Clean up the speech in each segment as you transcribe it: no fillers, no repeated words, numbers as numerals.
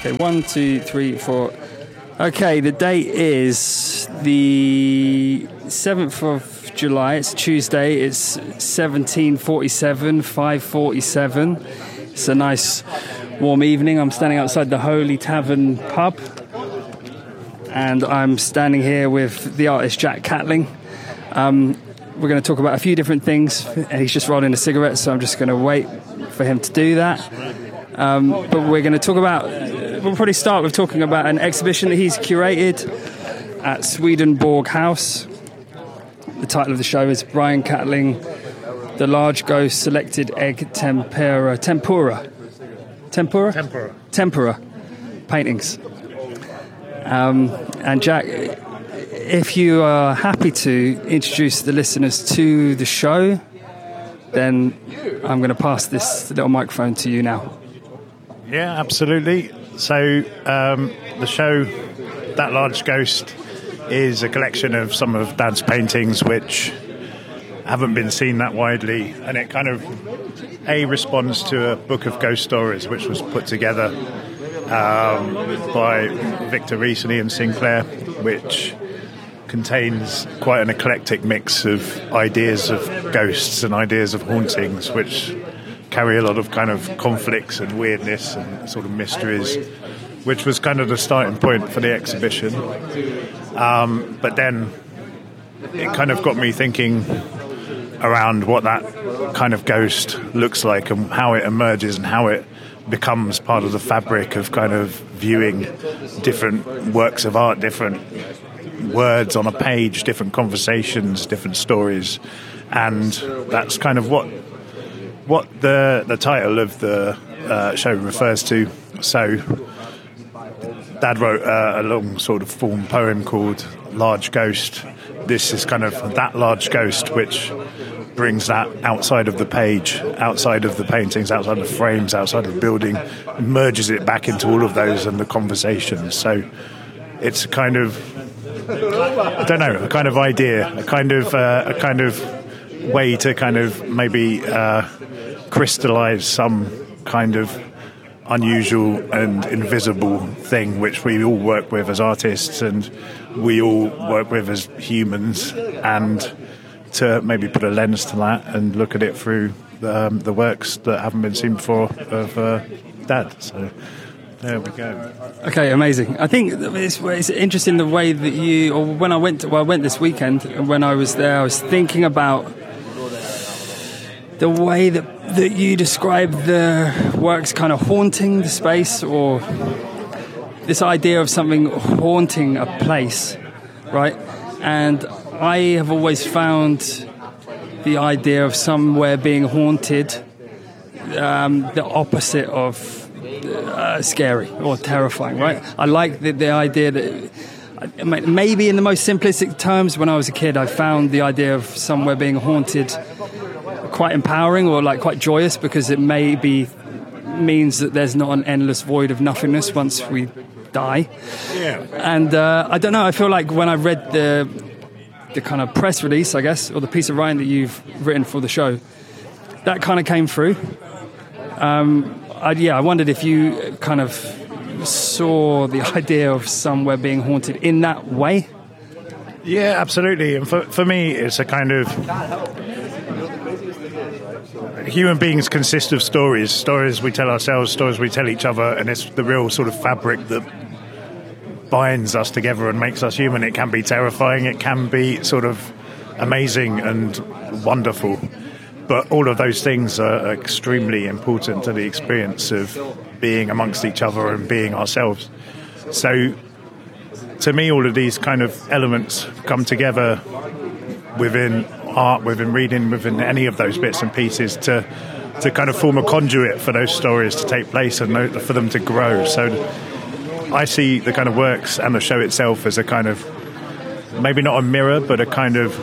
Okay, 1, 2, 3, 4. Okay, the date is the 7th of July. It's Tuesday. It's 17:47, 5:47. It's a nice warm evening. I'm standing outside the Holy Tavern pub, and I'm standing here with the artist Jack Catling. We're going to talk about a few different things, and he's just rolling a cigarette, so I'm just going to wait for him to do that. But we're going to talk about, we'll probably start with talking about an exhibition that he's curated at Swedenborg House. The title of the show is Brian Catling, The Large Ghost Selected Egg Tempura Paintings. And Jack, if you are happy to introduce the listeners to the show, then I'm going to pass this little microphone to you now. Yeah, absolutely. So the show, That Large Ghost, is a collection of some of Dad's paintings which haven't been seen that widely, and it kind of responds to a book of ghost stories which was put together by Victor Rees and Ian Sinclair, which contains quite an eclectic mix of ideas of ghosts and ideas of hauntings, which carry a lot of kind of conflicts and weirdness and sort of mysteries, which was kind of the starting point for the exhibition. But then it kind of got me thinking around what that kind of ghost looks like and how it emerges and how it becomes part of the fabric of kind of viewing different works of art, different words on a page, different conversations, different stories. And that's kind of what the title of the show refers to. So Dad wrote a long sort of form poem called Large Ghost. This is kind of that large ghost which brings that outside of the page, outside of the paintings, outside of the frames, outside of the building, and merges it back into all of those and the conversations. So it's a kind of, I don't know, a kind of idea, a kind of way to kind of maybe crystallize some kind of unusual and invisible thing which we all work with as artists and we all work with as humans, and to maybe put a lens to that and look at it through the works that haven't been seen before of Dad. So there we go. Okay, amazing. I think it's interesting the way that you, or when I went this weekend, and when I was there, I was thinking about the way that you describe the works kind of haunting the space, or this idea of something haunting a place, right? And I have always found the idea of somewhere being haunted the opposite of scary or terrifying, right? I like the idea that maybe in the most simplistic terms, when I was a kid, I found the idea of somewhere being haunted quite empowering or like quite joyous, because it maybe means that there's not an endless void of nothingness once we die. Yeah. And I don't know, I feel like when I read the kind of press release, I guess, or the piece of writing that you've written for the show, that kind of came through. I wondered if you kind of saw the idea of somewhere being haunted in that way. Yeah, absolutely. And for me, it's a kind of, human beings consist of stories we tell ourselves, stories we tell each other, and it's the real sort of fabric that binds us together and makes us human. It can be terrifying, it can be sort of amazing and wonderful, but all of those things are extremely important to the experience of being amongst each other and being ourselves. So to me, all of these kind of elements come together within art, within reading, within any of those bits and pieces to kind of form a conduit for those stories to take place and for them to grow. So I see the kind of works and the show itself as a kind of, maybe not a mirror, but a kind of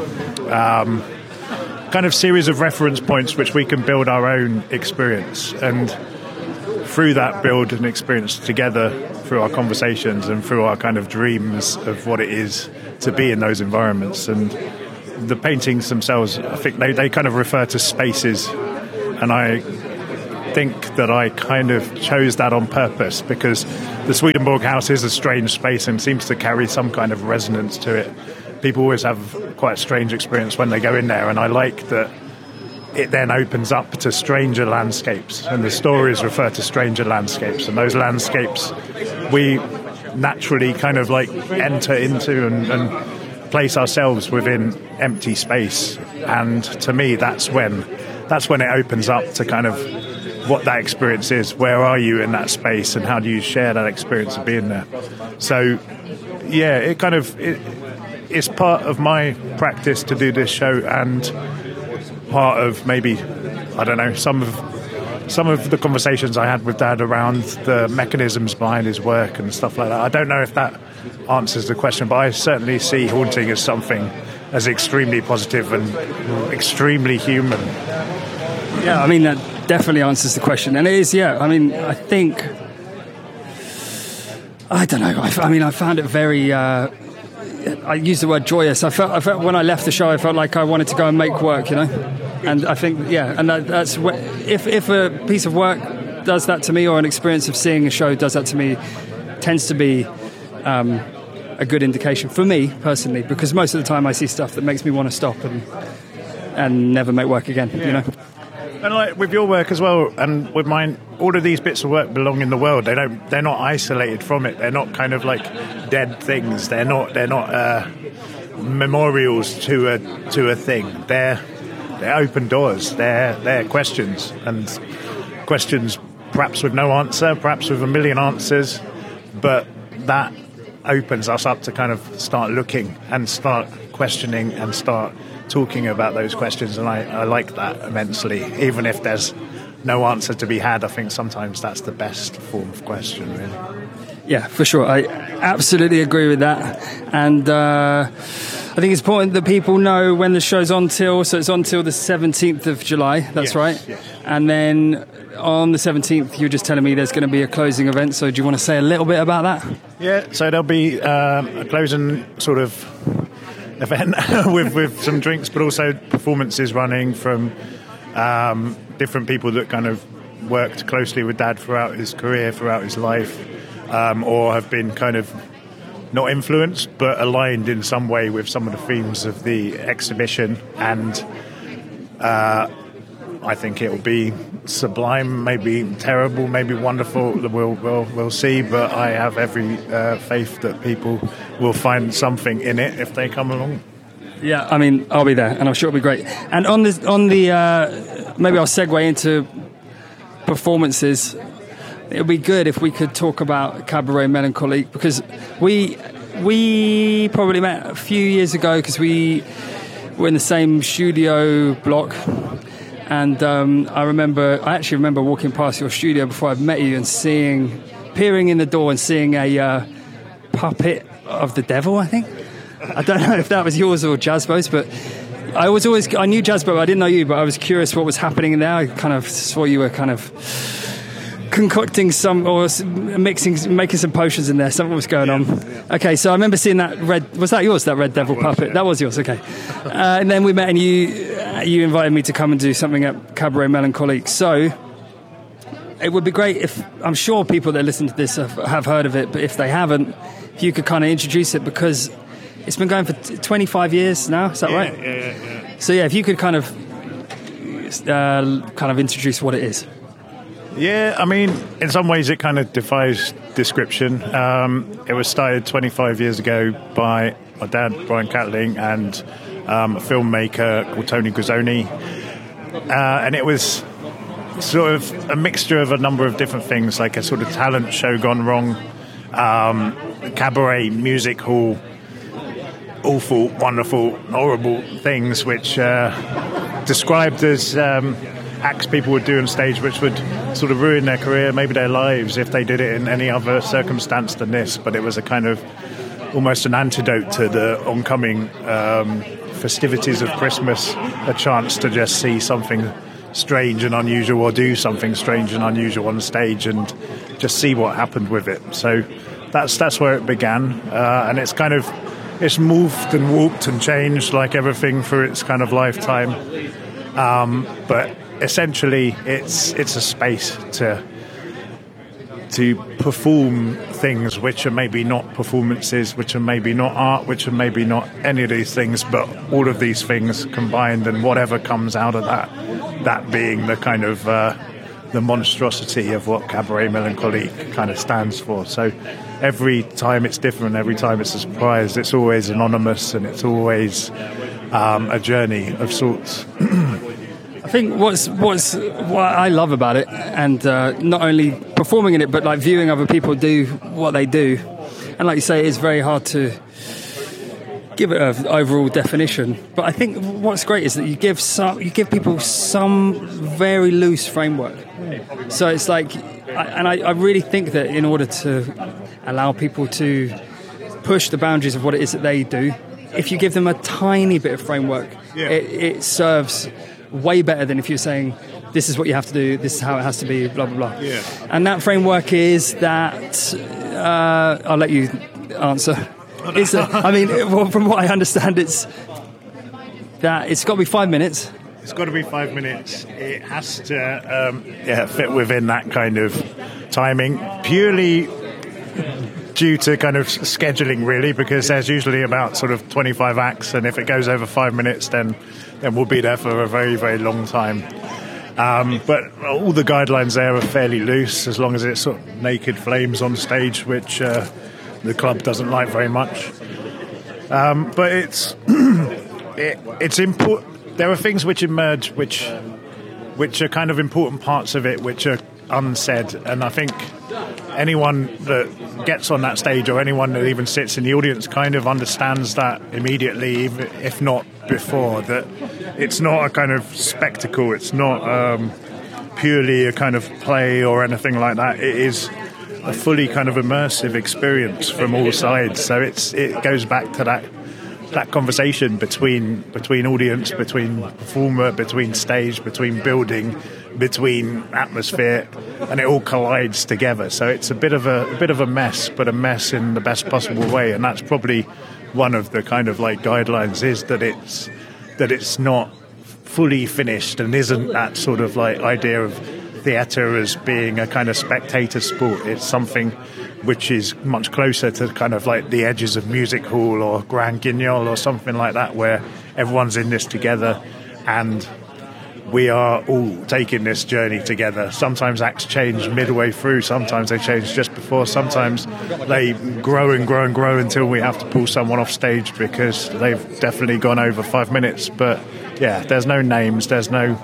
series of reference points which we can build our own experience, and through that build an experience together through our conversations and through our kind of dreams of what it is to be in those environments. And the paintings themselves, I think they kind of refer to spaces, and I think that I kind of chose that on purpose, because the Swedenborg House is a strange space and seems to carry some kind of resonance to it. People always have quite a strange experience when they go in there, and I like that it then opens up to stranger landscapes, and the stories refer to stranger landscapes, and those landscapes we naturally kind of like enter into and place ourselves within empty space. And to me, that's when it opens up to kind of what that experience is. Where are you in that space, and how do you share that experience of being there? So yeah, it's part of my practice to do this show, and part of maybe, I don't know, some of the conversations I had with Dad around the mechanisms behind his work and stuff like that. I don't know if that answers the question, but I certainly see haunting as something as extremely positive and extremely human. Yeah, I mean, that definitely answers the question. And it is, yeah, I mean, I think, I don't know, I found it very... I use the word joyous. I felt when I left the show, I felt like I wanted to go and make work, you know. And I think, yeah, and that's if a piece of work does that to me, or an experience of seeing a show does that to me, tends to be a good indication for me personally, because most of the time I see stuff that makes me want to stop and never make work again, you know. And like with your work as well, and with mine, all of these bits of work belong in the world. They're not isolated from it. They're not kind of like dead things. They're not memorials to a thing. They're open doors. They're questions, and questions perhaps with no answer, perhaps with a million answers, but that opens us up to kind of start looking and start questioning and start talking about those questions. And I like that immensely. Even if there's no answer to be had, I think sometimes that's the best form of question, really. Yeah, for sure. I absolutely agree with that. And I think it's important that people know when the show's on till. So it's on till the 17th of July, that's yes, right? Yes. And then on the 17th, you're just telling me there's going to be a closing event. So do you want to say a little bit about that? Yeah, so there'll be a closing sort of event with some drinks, but also performances running from different people that kind of worked closely with Dad throughout his career, throughout his life, or have been kind of not influenced but aligned in some way with some of the themes of the exhibition. And I think it will be sublime, maybe terrible, maybe wonderful. We'll see, but I have every faith that people will find something in it if they come along. Yeah, I mean, I'll be there, and I'm sure it'll be great. And on the maybe I'll segue into performances. It would be good if we could talk about Cabaret Melancholique, because we probably met a few years ago because we were in the same studio block. And I actually remember walking past your studio before I met you and peering in the door and seeing a puppet of the devil, I think. I don't know if that was yours or Jazzbo's, but I knew Jazzbo, I didn't know you, but I was curious what was happening in there. I kind of saw you were kind of concocting making some potions in there. Something was going on. Okay, so I remember seeing that was that yours, that red devil puppet? That was yours, okay. And then we met, and you invited me to come and do something at Cabaret Melancholique. So it would be great if, I'm sure people that listen to this have heard of it, but if they haven't, if you could kind of introduce it, because it's been going for 25 years now, is that right? Yeah. So yeah, if you could kind of introduce what it is. Yeah, I mean, in some ways it kind of defies description. It was started 25 years ago by my dad, Brian Catling, and a filmmaker called Tony Guzzoni. And it was sort of a mixture of a number of different things, like a sort of talent show gone wrong, cabaret, music hall, awful, wonderful, horrible things, which described as acts people would do on stage which would sort of ruin their career, maybe their lives, if they did it in any other circumstance than this. But it was a kind of almost an antidote to the oncoming festivities of Christmas, a chance to just see something strange and unusual, or do something strange and unusual on stage, and just see what happened with it. So that's where it began, and it's moved and warped and changed like everything through its kind of lifetime. But essentially it's a space to perform things which are maybe not performances, which are maybe not art, which are maybe not any of these things, but all of these things combined, and whatever comes out of that being the kind of the monstrosity of what Cabaret Melancholique kind of stands for. So every time it's different, every time it's a surprise, it's always anonymous, and it's always a journey of sorts. I think what I love about it, and not only performing in it, but like viewing other people do what they do, and like you say, it's very hard to give it an overall definition. But I think what's great is that you give people some very loose framework. So it's like, I really think that in order to allow people to push the boundaries of what it is that they do, if you give them a tiny bit of framework, it serves way better than if you're saying, this is what you have to do, this is how it has to be, blah, blah, blah. Yeah. And that framework is that, I'll let you answer. From what I understand, it's got to be 5 minutes. It's got to be 5 minutes. It has to fit within that kind of timing, purely due to kind of scheduling, really, because there's usually about sort of 25 acts, and if it goes over 5 minutes, then we'll be there for a very, very long time. But all the guidelines there are fairly loose, as long as it's sort of naked flames on stage, which the club doesn't like very much. But it's important. There are things which emerge, which are kind of important parts of it, which are unsaid, and I think anyone that gets on that stage, or anyone that even sits in the audience, kind of understands that immediately, if not before, that it's not a kind of spectacle, it's not purely a kind of play or anything like that. It is a fully kind of immersive experience from all sides. So it goes back to that conversation between audience, between performer, between stage, between building, between atmosphere, and it all collides together. So it's a bit of a mess, but a mess in the best possible way. And that's probably one of the kind of like guidelines, is that it's not fully finished and isn't that sort of like idea of theatre as being a kind of spectator sport. It's something which is much closer to kind of like the edges of music hall or Grand Guignol or something like that, where everyone's in this together and we are all taking this journey together. Sometimes acts change midway through, sometimes they change just before, sometimes they grow and grow and grow until we have to pull someone off stage because they've definitely gone over 5 minutes. But yeah, there's no names, there's no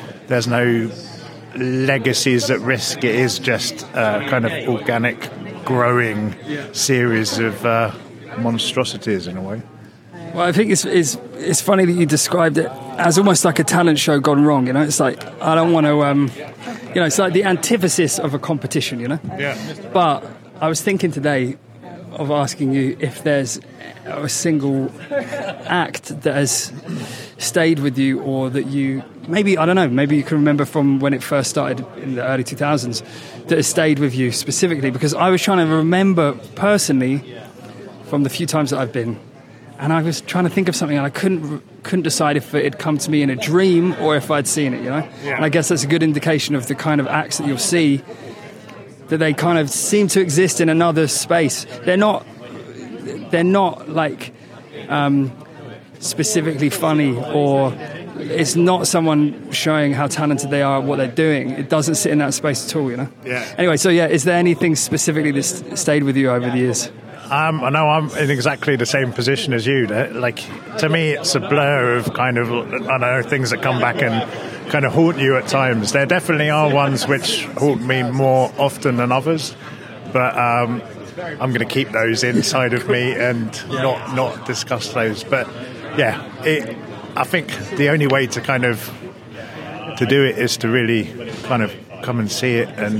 legacies at risk. It is just a kind of organic, growing series of monstrosities in a way. Well, I think it's funny that you described it as almost like a talent show gone wrong. You know, it's like, I don't want to, it's like the antithesis of a competition. You know. Yeah. But I was thinking today of asking you if there's a single act that has stayed with you, or that you maybe, I don't know, maybe you can remember from when it first started in the early 2000s, that has stayed with you specifically. Because I was trying to remember personally from the few times that I've been. And I was trying to think of something, and I couldn't decide if it had come to me in a dream or if I'd seen it, you know? Yeah. And I guess that's a good indication of the kind of acts that you'll see, that they kind of seem to exist in another space. They're not like specifically funny, or it's not someone showing how talented they are at what they're doing. It doesn't sit in that space at all, you know? Yeah. Anyway, so yeah, is there anything specifically that's stayed with you over the years? I know I'm in exactly the same position as you. Like, to me, it's a blur of kind of, I don't know, things that come back and kind of haunt you at times. There definitely are ones which haunt me more often than others, but I'm going to keep those inside of me and not discuss those. But yeah, I think the only way to kind of to do it is to really kind of come and see it and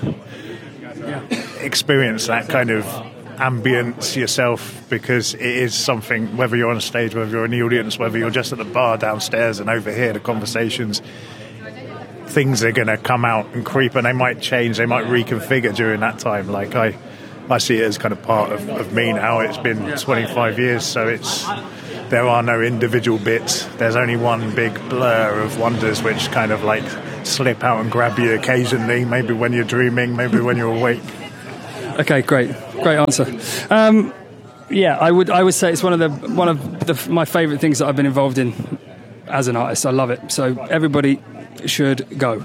experience that kind of ambience yourself, because it is something, whether you're on stage, whether you're in the audience, whether you're just at the bar downstairs and overhear the conversations, things are going to come out and creep, and they might change, they might reconfigure during that time. Like I see it as kind of part of me now. It's been 25 years, so there are no individual bits. There's only one big blur of wonders which kind of like slip out and grab you occasionally, maybe when you're dreaming, maybe when you're awake. Okay, great answer. Yeah, I would say it's one of my favourite things that I've been involved in as an artist. I love it. So everybody should go.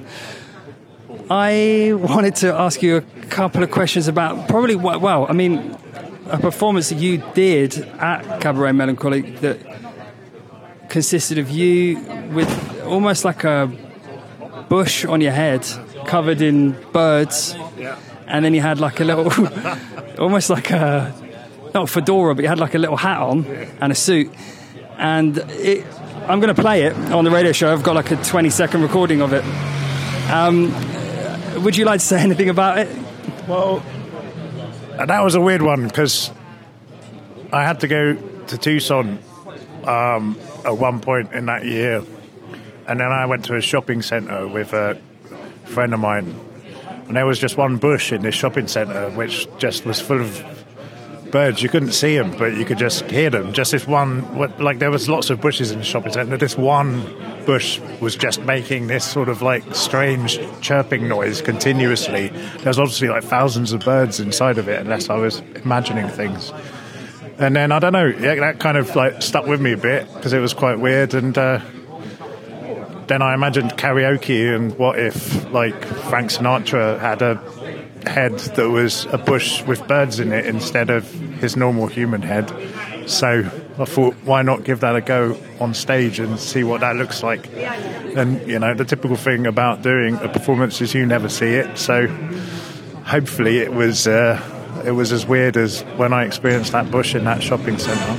I wanted to ask you a couple of questions about probably a performance that you did at Cabaret Melancholy that consisted of you with almost like a bush on your head covered in birds, and then you had like a little almost like a not a fedora, but you had like a little hat on and a suit, and I'm going to play it on the radio show. I've got like a 20-second recording of it. Would you like to say anything about it? Well, that was a weird one because I had to go to Tucson at one point in that year, and then I went to a shopping centre with a friend of mine, and there was just one bush in this shopping centre which just was full of birds. You couldn't see them, but you could just hear them. Just this one, like there was lots of bushes in the shopping centre. This one bush was just making this sort of like strange chirping noise continuously. There was obviously like thousands of birds inside of it, unless I was imagining things. And then I don't know, that kind of like stuck with me a bit because it was quite weird. And then I imagined karaoke, and what if like Frank Sinatra had a head that was a bush with birds in it instead of his normal human head. So I thought, why not give that a go on stage and see what that looks like? And the typical thing about doing a performance is you never see it, so hopefully it was as weird as when I experienced that bush in that shopping centre.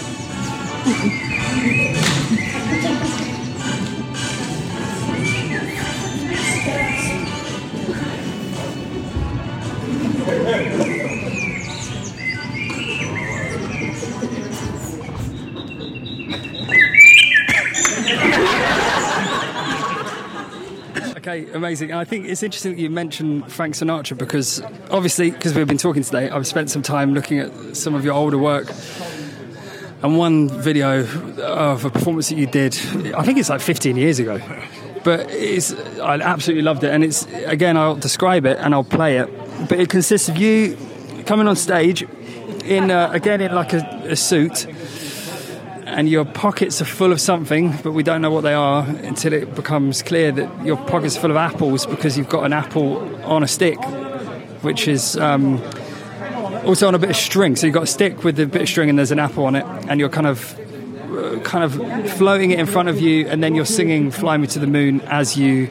Okay, amazing. And I think it's interesting that you mentioned Frank Sinatra because we've been talking today, I've spent some time looking at some of your older work. And one video of a performance that you did, I think it's like 15 years ago. But I absolutely loved it. And it's, again, I'll describe it and I'll play it. But it consists of you coming on stage in like a suit. And your pockets are full of something, but we don't know what they are until it becomes clear that your pockets are full of apples because you've got an apple on a stick, which is also on a bit of string. So you've got a stick with a bit of string and there's an apple on it, and you're kind of floating it in front of you, and then you're singing "Fly Me to the Moon" as you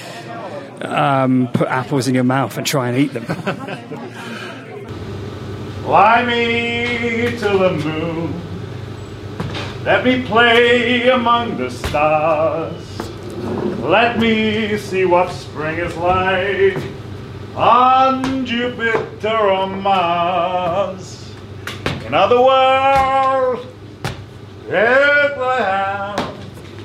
put apples in your mouth and try and eat them. Fly me to the moon. Let me play among the stars. Let me see what spring is like on Jupiter or Mars. In other words, if I have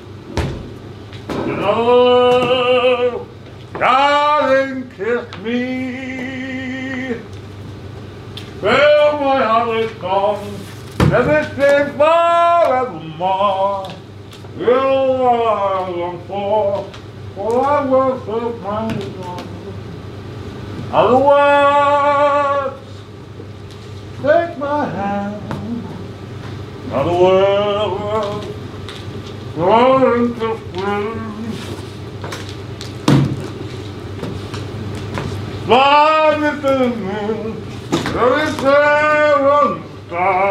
no, darling, kiss me. Well, my heart is gone. Everything forevermore. You are I long for I will find it on. Other words, take my hand. Other words, go into spring. Fly me to the moon. There is there on the star.